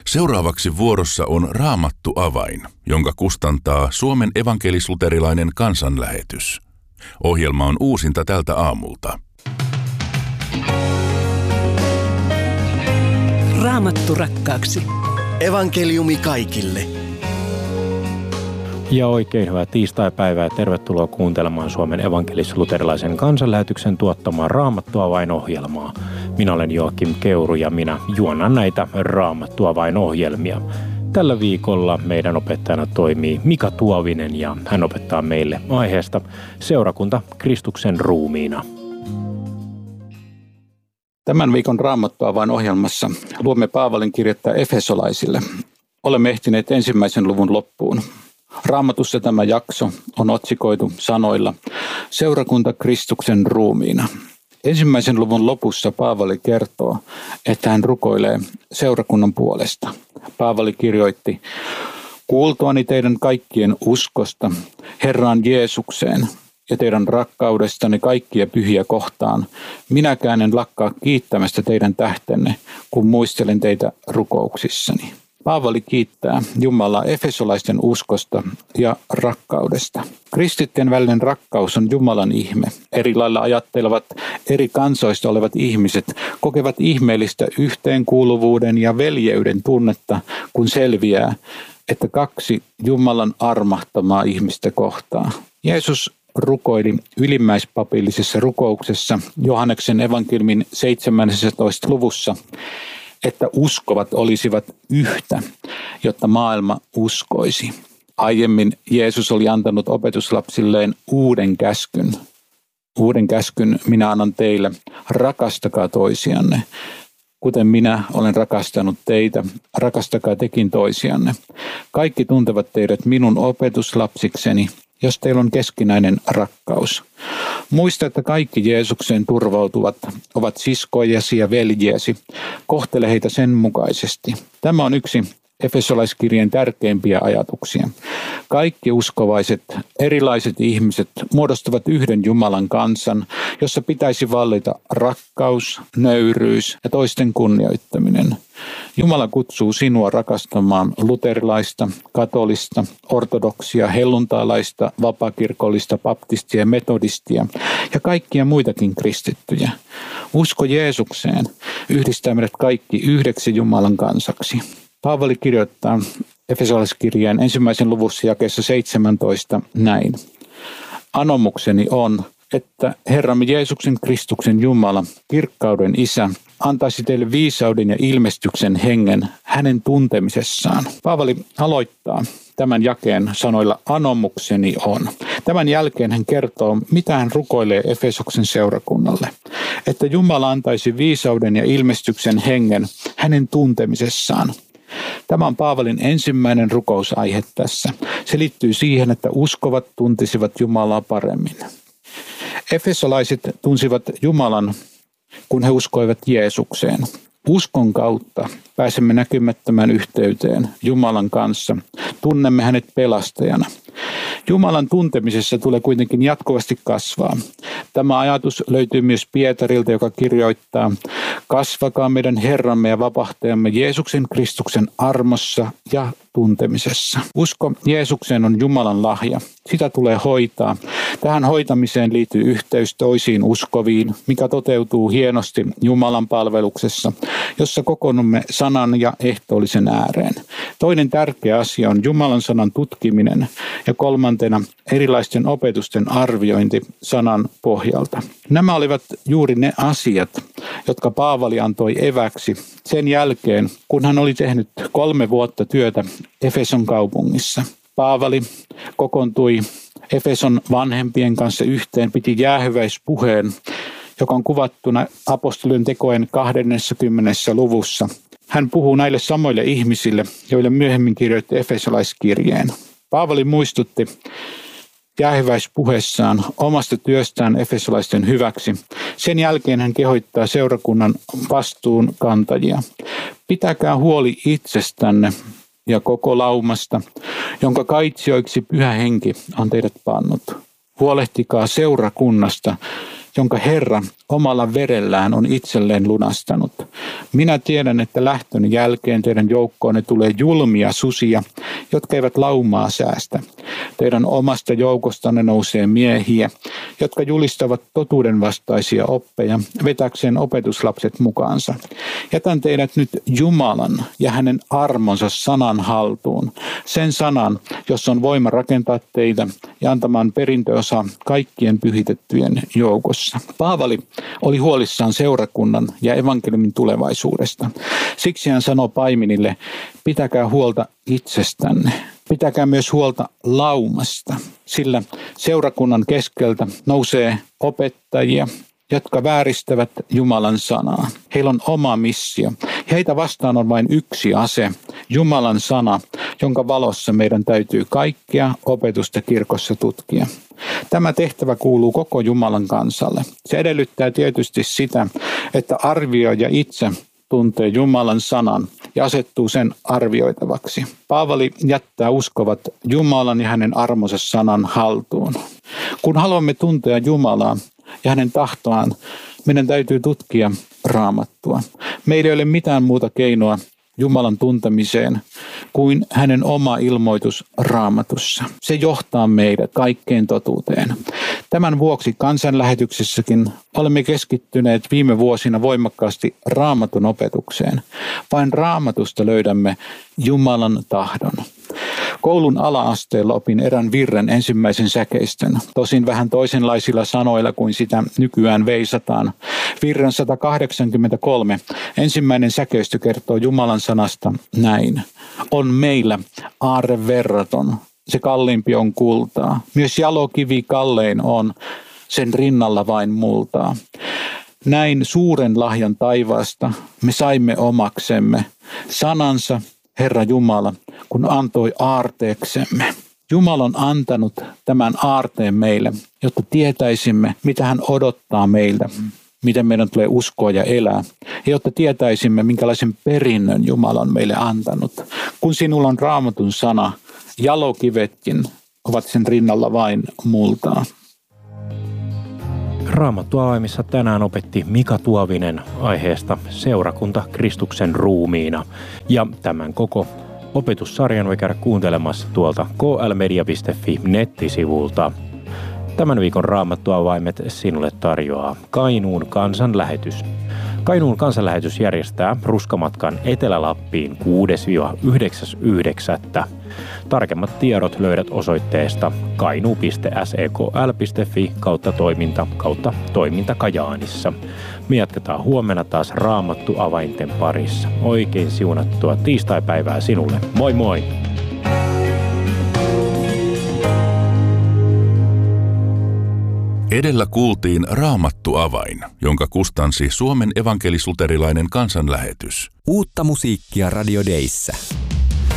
Seuraavaksi vuorossa on Raamattu avain, jonka kustantaa Suomen evankelis-luterilainen kansanlähetys. Ohjelma on uusinta tältä aamulta. Raamattu rakkaaksi. Evankeliumi kaikille. Ja oikein hyvää tiistaipäivää ja tervetuloa kuuntelemaan Suomen evankelis-luterilaisen kansanlähetyksen tuottamaa Raamattu avain-ohjelmaa. Minä olen Joakim Keuru ja minä juonan näitä Raamattu avain-ohjelmia. Tällä viikolla meidän opettajana toimii Mika Tuovinen ja hän opettaa meille aiheesta seurakunta Kristuksen ruumiina. Tämän viikon Raamattu avain-ohjelmassa luomme Paavalin kirjettä Efesolaisille. Olemme ehtineet 1. luvun loppuun. Raamatussa tämä jakso on otsikoitu sanoilla seurakunta Kristuksen ruumiina. 1. luvun lopussa Paavali kertoo, että hän rukoilee seurakunnan puolesta. Paavali kirjoitti, kuultuani teidän kaikkien uskosta Herraan Jeesukseen ja teidän rakkaudestanne kaikkia pyhiä kohtaan, minäkään en lakkaa kiittämästä teidän tähtenne, kun muistelen teitä rukouksissani. Paavali kiittää Jumalaa efesolaisten uskosta ja rakkaudesta. Kristittyjen välinen rakkaus on Jumalan ihme. Eri lailla ajattelevat eri kansoista olevat ihmiset kokevat ihmeellistä yhteenkuuluvuuden ja veljeyden tunnetta, kun selviää, että kaksi Jumalan armahtamaa ihmistä kohtaa. Jeesus rukoili ylimmäispapillisessa rukouksessa Johanneksen evankeliumin 17. luvussa, että uskovat olisivat yhtä, jotta maailma uskoisi. Aiemmin Jeesus oli antanut opetuslapsilleen uuden käskyn. Uuden käskyn minä annan teille, rakastakaa toisianne. Kuten minä olen rakastanut teitä, rakastakaa tekin toisianne. Kaikki tuntevat teidät minun opetuslapsikseni, jos teillä on keskinäinen rakkaus. Muista, että kaikki Jeesukseen turvautuvat ovat siskojasi ja veljiesi. Kohtele heitä sen mukaisesti. Tämä on yksi Efesolaiskirjeen tärkeimpiä ajatuksia. Kaikki uskovaiset, erilaiset ihmiset muodostavat yhden Jumalan kansan, jossa pitäisi vallita rakkaus, nöyryys ja toisten kunnioittaminen. Jumala kutsuu sinua rakastamaan luterilaista, katolista, ortodoksia, helluntaalaista, vapaakirkollista, baptistia ja metodistia ja kaikkia muitakin kristittyjä. Usko Jeesukseen yhdistää meidät kaikki yhdeksi Jumalan kansaksi. Paavali kirjoittaa Efesolaiskirjeen 1. luvussa jakeessa 17 näin. Anomukseni on, että Herramme Jeesuksen Kristuksen Jumala, kirkkauden Isä, antaisi teille viisauden ja ilmestyksen hengen hänen tuntemisessaan. Paavali aloittaa tämän jakeen sanoilla anomukseni on. Tämän jälkeen hän kertoo, mitä hän rukoilee Efesoksen seurakunnalle. Että Jumala antaisi viisauden ja ilmestyksen hengen hänen tuntemisessaan. Tämä on Paavalin ensimmäinen rukousaihe tässä. Se liittyy siihen, että uskovat tuntisivat Jumalaa paremmin. Efesolaiset tunsivat Jumalan, kun he uskoivat Jeesukseen. Uskon kautta pääsemme näkymättömään yhteyteen Jumalan kanssa. Tunnemme hänet pelastajana. Jumalan tuntemisessa tulee kuitenkin jatkuvasti kasvaa. Tämä ajatus löytyy myös Pietarilta, joka kirjoittaa, kasvakaa meidän Herramme ja vapahtajamme Jeesuksen Kristuksen armossa ja tuntemisessa. Usko Jeesukseen on Jumalan lahja. Sitä tulee hoitaa. Tähän hoitamiseen liittyy yhteys toisiin uskoviin, mikä toteutuu hienosti Jumalan palveluksessa, jossa kokoonnumme sanan ja ehtoollisen ääreen. Toinen tärkeä asia on Jumalan sanan tutkiminen ja kolmantena erilaisten opetusten arviointi sanan pohjalta. Nämä olivat juuri ne asiat, jotka Paavali antoi eväksi sen jälkeen, kun hän oli tehnyt 3 vuotta työtä Efeson kaupungissa. Paavali kokoontui Efeson vanhempien kanssa yhteen, piti jäähyväispuheen, joka on kuvattuna apostolien tekojen 20. luvussa. Hän puhuu näille samoille ihmisille, joille myöhemmin kirjoitti Efesolaiskirjeen. Paavali muistutti jäähyväispuheessaan omasta työstään efesolaisten hyväksi. Sen jälkeen hän kehottaa seurakunnan vastuunkantajia. Pitäkää huoli itsestänne ja koko laumasta, jonka kaitsioiksi Pyhä Henki on teidät pannut. Huolehtikaa seurakunnasta, jonka Herra omalla verellään on itselleen lunastanut. Minä tiedän, että lähtön jälkeen teidän joukkoonne tulee julmia susia, jotka eivät laumaa säästä. Teidän omasta joukostanne nousee miehiä, jotka julistavat totuuden vastaisia oppeja, vetäkseen opetuslapset mukaansa. Jätän teidät nyt Jumalan ja hänen armonsa sanan haltuun. Sen sanan, jossa on voima rakentaa teitä ja antamaan perintöosa kaikkien pyhitettyjen joukossa. Paavali oli huolissaan seurakunnan ja evankeliumin tulevaisuudesta. Siksi hän sanoi paimenille, pitäkää huolta itsestänne. Pitäkää myös huolta laumasta, sillä seurakunnan keskeltä nousee opettajia, jotka vääristävät Jumalan sanaa. Heillä on oma missio. Heitä vastaan on vain yksi ase, Jumalan sana, jonka valossa meidän täytyy kaikkea opetusta kirkossa tutkia. Tämä tehtävä kuuluu koko Jumalan kansalle. Se edellyttää tietysti sitä, että arvioija itse tuntee Jumalan sanan ja asettuu sen arvioitavaksi. Paavali jättää uskovat Jumalan ja hänen armonsa sanan haltuun. Kun haluamme tuntea Jumalaa ja hänen tahtoaan, meidän täytyy tutkia Raamattua. Meillä ei ole mitään muuta keinoa Jumalan tuntemiseen kuin hänen oma ilmoitus Raamatussa. Se johtaa meidät kaikkeen totuuteen. Tämän vuoksi kansanlähetyksessäkin olemme keskittyneet viime vuosina voimakkaasti Raamatun opetukseen. Vain Raamatusta löydämme Jumalan tahdon. Koulun ala-asteella opin erään virren ensimmäisen säkeistön, tosin vähän toisenlaisilla sanoilla kuin sitä nykyään veisataan. Virren 183 ensimmäinen säkeistö kertoo Jumalan sanasta näin. On meillä aarre verraton, se kalliimpi on kultaa. Myös jalokivi kallein on, sen rinnalla vain multaa. Näin suuren lahjan taivaasta me saimme omaksemme sanansa Herra Jumala, kun antoi aarteeksemme. Jumala on antanut tämän aarteen meille, jotta tietäisimme, mitä hän odottaa meiltä, miten meidän tulee uskoa ja elää, ja jotta tietäisimme, minkälaisen perinnön Jumala on meille antanut. Kun sinulla on Raamatun sana, jalokivetkin ovat sen rinnalla vain multaa. Raamattu avaimissa tänään opetti Mika Tuovinen aiheesta seurakunta Kristuksen ruumiina. Ja tämän koko opetussarjan voi käydä kuuntelemassa tuolta klmedia.fi nettisivulta. Tämän viikon Raamattu avaimet sinulle tarjoaa Kainuun kansanlähetys. Kainuun kansanlähetys järjestää ruskamatkan Etelä-Lappiin 6-9.9. Tarkemmat tiedot löydät osoitteesta kainuu.sekl.fi/toiminta Kajaanissa. Me jatketaan huomenna taas Raamattu avainten parissa. Oikein siunattua tiistaipäivää sinulle. Moi moi! Edellä kuultiin Raamattu avain, jonka kustansi Suomen evankelis-luterilainen kansanlähetys. Uutta musiikkia Radio Dayssä.